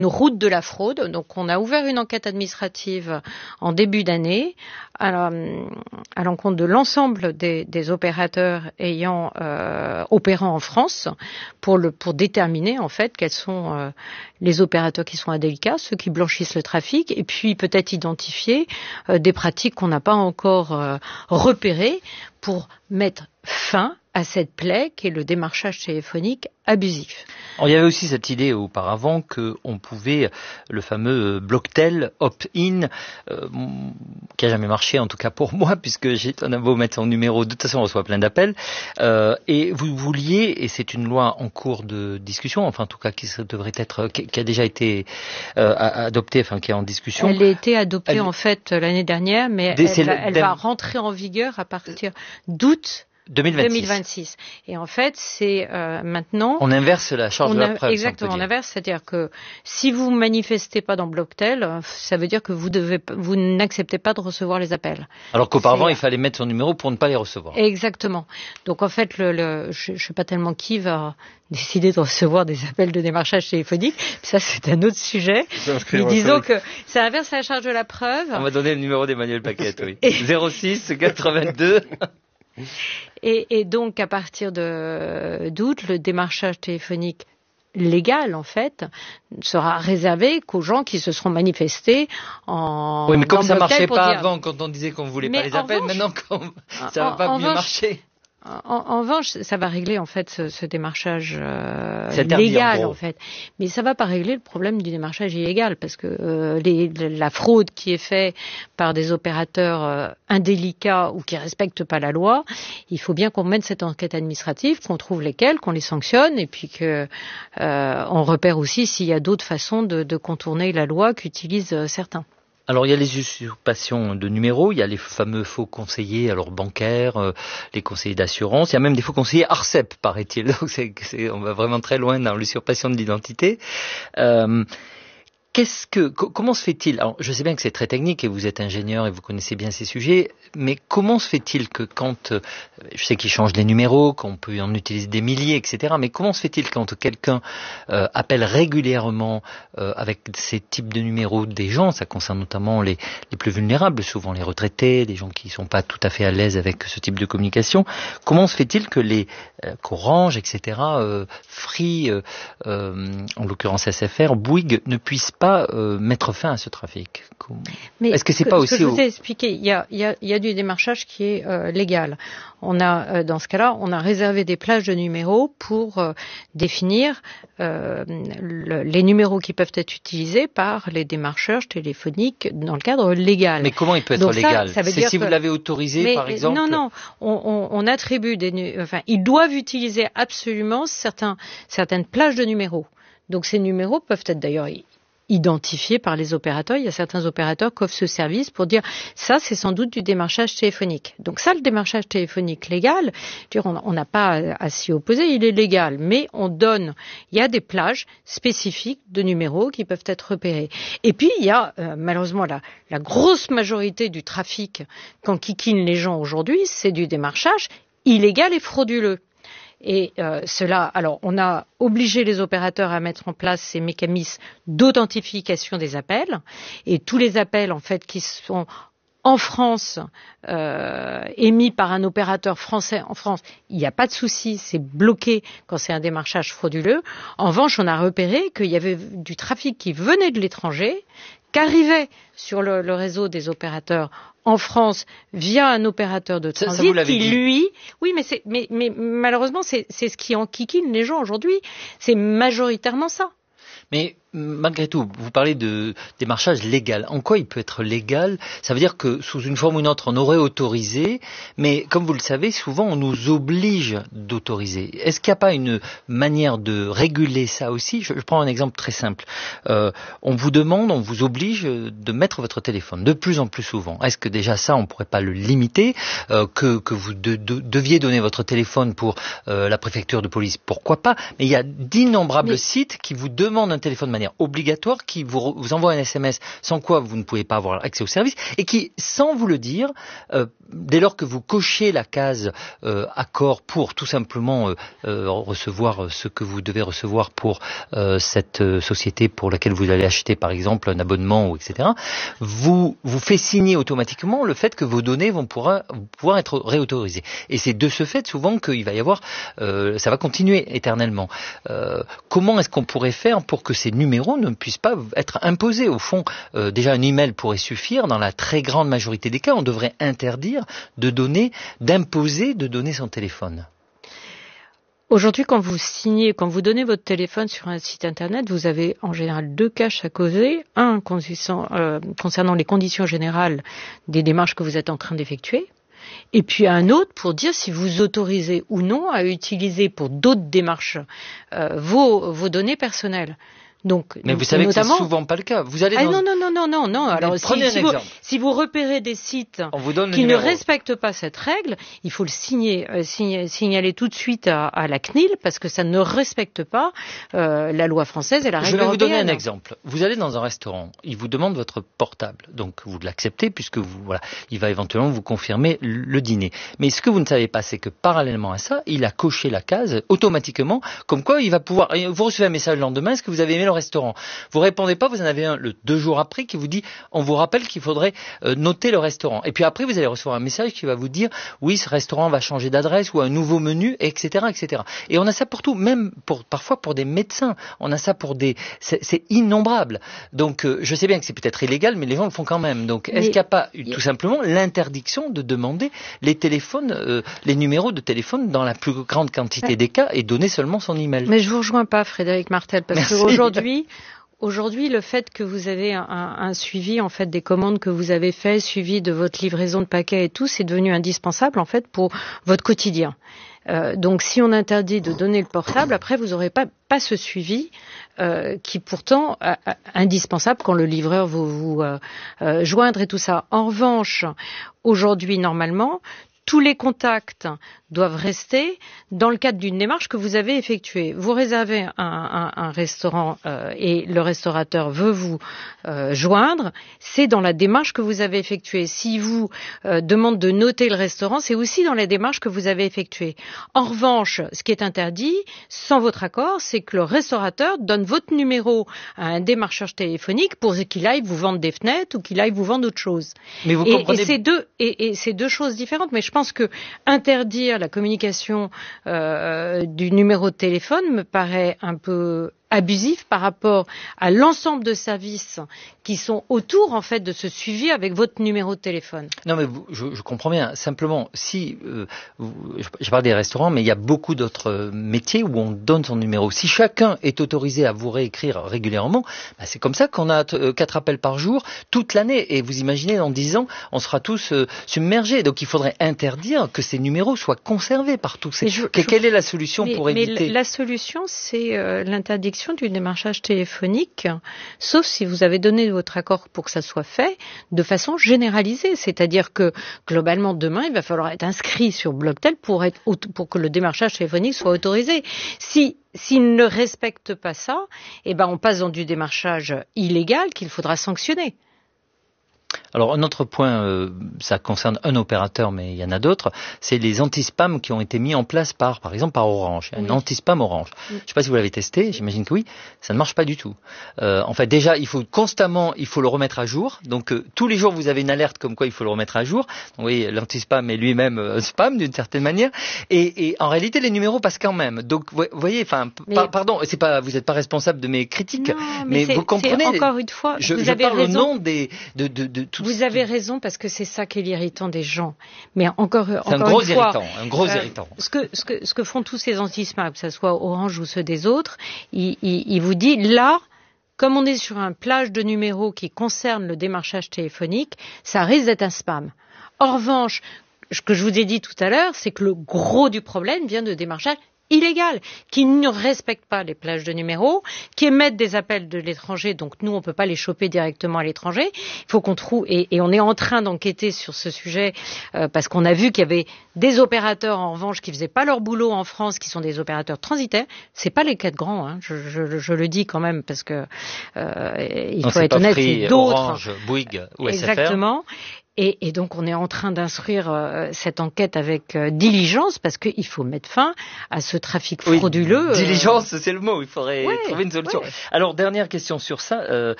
une route de la fraude. Donc, on a ouvert une enquête administrative en début d'année à l'encontre de l'ensemble des opérateurs opérant en France pour déterminer en fait quels sont les opérateurs qui sont indélicats, ceux qui blanchissent le trafic, et puis peut-être identifier des pratiques qu'on n'a pas encore repérées pour mettre fin à cette plaie qu'est le démarchage téléphonique abusif. Alors, il y avait aussi cette idée auparavant qu'on pouvait, le fameux Blocktel opt-in, qui a jamais marché en tout cas pour moi, puisque on a beau mettre son numéro, de toute façon on reçoit plein d'appels, et vous vouliez, et c'est une loi en cours de discussion, enfin en tout cas qui a déjà été adoptée, enfin qui est en discussion. Elle a été adoptée en fait l'année dernière, mais elle va rentrer en vigueur à partir d'août 2026. Et en fait, c'est maintenant... On inverse la charge de la preuve. Exactement, on inverse, c'est-à-dire que si vous manifestez pas dans Blocktel, ça veut dire que vous n'acceptez pas de recevoir les appels. Alors qu'auparavant, il fallait mettre son numéro pour ne pas les recevoir. Exactement. Donc en fait, je ne sais pas tellement qui va décider de recevoir des appels de démarchage téléphonique. Ça, c'est un autre sujet. Mais disons que ça inverse la charge de la preuve. On va donner le numéro d'Emmanuel Paquette, oui. 06 82... Et donc, à partir d'août, le démarchage téléphonique légal, en fait, sera réservé qu'aux gens qui se seront manifestés en... Oui, mais comme ça ne marchait pas avant, quand on disait qu'on ne voulait pas les appels, maintenant, ça ne va pas mieux marcher. En revanche, ça va régler en fait ce démarchage légal en fait, mais ça va pas régler le problème du démarchage illégal parce que la fraude qui est faite par des opérateurs indélicats ou qui respectent pas la loi, il faut bien qu'on mène cette enquête administrative, qu'on trouve lesquels, qu'on les sanctionne et puis que on repère aussi s'il y a d'autres façons de contourner la loi qu'utilisent certains. Alors il y a les usurpations de numéros, il y a les fameux faux conseillers, alors bancaires, les conseillers d'assurance, il y a même des faux conseillers ARCEP, paraît-il. Donc on va vraiment très loin dans l'usurpation de l'identité. Comment se fait-il? Alors, je sais bien que c'est très technique et vous êtes ingénieur et vous connaissez bien ces sujets, mais comment se fait-il que quand, je sais qu'ils changent les numéros, qu'on peut en utiliser des milliers, etc., mais comment se fait-il quand quelqu'un appelle régulièrement avec ces types de numéros des gens, ça concerne notamment les plus vulnérables, souvent les retraités, les gens qui ne sont pas tout à fait à l'aise avec ce type de communication, comment se fait-il que qu'Orange, etc., Free, en l'occurrence SFR, Bouygues, ne puissent pas mettre fin à ce trafic? Mais est-ce que c'est pas aussi... Ce que je vous ai expliqué, il y a du démarchage qui est légal. On a, dans ce cas-là, on a réservé des plages de numéros pour définir les numéros qui peuvent être utilisés par les démarcheurs téléphoniques dans le cadre légal. Mais comment il peut être légal? C'est si vous l'avez autorisé, par exemple? Non, on attribue ils doivent utiliser absolument certaines plages de numéros. Donc ces numéros peuvent être d'ailleurs identifiés par les opérateurs. Il y a certains opérateurs qui offrent ce service pour dire ça, c'est sans doute du démarchage téléphonique. Donc ça, le démarchage téléphonique légal, on n'a pas à s'y opposer, il est légal, mais il y a des plages spécifiques de numéros qui peuvent être repérés. Et puis il y a malheureusement la grosse majorité du trafic qu'enquiquinent les gens aujourd'hui, c'est du démarchage illégal et frauduleux. Et alors on a obligé les opérateurs à mettre en place ces mécanismes d'authentification des appels, et tous les appels en fait qui sont en France émis par un opérateur français en France, il n'y a pas de souci, c'est bloqué quand c'est un démarchage frauduleux. En revanche, on a repéré qu'il y avait du trafic qui venait de l'étranger, qu'arrivait sur le réseau des opérateurs en France via un opérateur de transit qui lui, oui, mais malheureusement c'est ce qui enquiquine les gens aujourd'hui, c'est majoritairement ça. Mais malgré tout, vous parlez de démarchage légal. En quoi il peut être légal? Ça veut dire que sous une forme ou une autre, on aurait autorisé, mais comme vous le savez, souvent on nous oblige d'autoriser. Est-ce qu'il n'y a pas une manière de réguler ça aussi? Je prends un exemple très simple. On vous oblige de mettre votre téléphone de plus en plus souvent. Est-ce que déjà ça, on ne pourrait pas le limiter? Que vous deviez donner votre téléphone pour la préfecture de police, pourquoi pas? Mais il y a d'innombrables sites qui vous demandent un téléphone manuel. manière obligatoire, qui vous envoie un SMS sans quoi vous ne pouvez pas avoir accès au service, et qui, sans vous le dire, dès lors que vous cochez la case accord pour tout simplement recevoir ce que vous devez recevoir pour cette société pour laquelle vous allez acheter par exemple un abonnement ou etc., vous fait signer automatiquement le fait que vos données vont pouvoir être réautorisées. Et c'est de ce fait souvent qu'il va y avoir, ça va continuer éternellement. Comment est-ce qu'on pourrait faire pour que ces numéros ne puissent pas être imposés? Au fond, déjà un email pourrait suffire. Dans la très grande majorité des cas, on devrait interdire d'imposer de donner son téléphone. Aujourd'hui, quand vous donnez votre téléphone sur un site internet, vous avez en général 2 caches à causer. Un concernant les conditions générales des démarches que vous êtes en train d'effectuer. Et puis un autre pour dire si vous autorisez ou non à utiliser pour d'autres démarches vos données personnelles. Mais vous savez que c'est souvent pas le cas. Vous allez non. Alors si vous repérez des sites qui ne respectent pas cette règle, il faut le signaler tout de suite à la CNIL parce que ça ne respecte pas la loi française et la règle européenne. Je vais vous donner un exemple. Vous allez dans un restaurant, il vous demande votre portable, donc vous l'acceptez puisque il va éventuellement vous confirmer le dîner. Mais ce que vous ne savez pas, c'est que parallèlement à ça, il a coché la case automatiquement, comme quoi il va pouvoir. Vous recevez un message le lendemain, est-ce que vous avez aimé le restaurant? Vous répondez pas, vous en avez un 2 jours après qui vous dit, on vous rappelle qu'il faudrait noter le restaurant. Et puis après, vous allez recevoir un message qui va vous dire, oui, ce restaurant va changer d'adresse ou un nouveau menu, etc., etc. Et on a ça pour tout, même parfois pour des médecins. On a ça pour c'est innombrable. Donc, je sais bien que c'est peut-être illégal, mais les gens le font quand même. Donc, est-ce qu'il n'y a pas tout simplement l'interdiction de demander les téléphones, les numéros de téléphone dans la plus grande quantité des cas et donner seulement son email? Mais je vous rejoins pas, Frédéric Martel, parce qu'aujourd'hui, le fait que vous avez un suivi en fait des commandes que vous avez fait, suivi de votre livraison de paquets et tout, c'est devenu indispensable en fait pour votre quotidien. Donc, si on interdit de donner le portable, après vous n'aurez pas ce suivi qui pourtant est indispensable quand le livreur veut vous joindre et tout ça. En revanche, aujourd'hui, normalement, tous les contacts doivent rester dans le cadre d'une démarche que vous avez effectuée. Vous réservez un restaurant et le restaurateur veut vous joindre, c'est dans la démarche que vous avez effectuée. S'il vous demande de noter le restaurant, c'est aussi dans la démarche que vous avez effectuée. En revanche, ce qui est interdit, sans votre accord, c'est que le restaurateur donne votre numéro à un démarcheur téléphonique pour qu'il aille vous vendre des fenêtres ou qu'il aille vous vendre autre chose. Mais vous comprenez... Et c'est 2 choses différentes, mais je pense que interdire la communication du numéro de téléphone me paraît un peu abusif par rapport à l'ensemble de services qui sont autour en fait de ce suivi avec votre numéro de téléphone. Non mais je comprends bien. Simplement, si je parle des restaurants, mais il y a beaucoup d'autres métiers où on donne son numéro. Si chacun est autorisé à vous réécrire régulièrement, c'est comme ça qu'on a 4 appels par jour toute l'année. Et vous imaginez, dans 10 ans, on sera tous submergés. Donc il faudrait interdire que ces numéros soient conservés par tous. Quelle est la solution pour éviter? La solution, c'est l'interdiction du démarchage téléphonique, sauf si vous avez donné votre accord pour que ça soit fait de façon généralisée. C'est-à-dire que, globalement, demain, il va falloir être inscrit sur Blocktel pour que le démarchage téléphonique soit autorisé. S'il ne respecte pas ça, on passe dans du démarchage illégal qu'il faudra sanctionner. Alors un autre point, ça concerne un opérateur, mais il y en a d'autres, c'est les anti-spam qui ont été mis en place par exemple par Orange. Un anti-spam Orange. Je ne sais pas si vous l'avez testé, j'imagine que oui, ça ne marche pas du tout. En fait, déjà, il faut le remettre à jour. Donc tous les jours, vous avez une alerte comme quoi il faut le remettre à jour. Donc, oui, l'anti-spam est lui-même spam d'une certaine manière. Et en réalité, les numéros passent quand même. Donc vous voyez, pardon, vous n'êtes pas responsable de mes critiques, non, mais vous comprenez. Encore une fois, vous avez parle raison. Au nom de tout. Vous avez raison parce que c'est ça qui est l'irritant des gens. Mais encore une fois, un gros irritant. Ce que font tous ces anti-spam, que ce soit Orange ou ceux des autres, ils vous disent là, comme on est sur un plage de numéros qui concerne le démarchage téléphonique, ça risque d'être un spam. En revanche, ce que je vous ai dit tout à l'heure, c'est que le gros du problème vient de démarchage illégales, qui ne respectent pas les plages de numéros, qui émettent des appels de l'étranger, donc nous, on ne peut pas les choper directement à l'étranger. Il faut qu'on trouve, et on est en train d'enquêter sur ce sujet, parce qu'on a vu qu'il y avait des opérateurs, en revanche, qui faisaient pas leur boulot en France, qui sont des opérateurs transitaires. C'est pas les 4 grands, hein, je le dis quand même, parce que il faut être honnête, Free, d'autres. Orange, Bouygues ou SFR. Exactement. Et donc, on est en train d'instruire cette enquête avec diligence, parce qu'il faut mettre fin à ce trafic frauduleux. Diligence, c'est le mot. Il faudrait trouver une solution. Ouais. Alors, dernière question sur ça.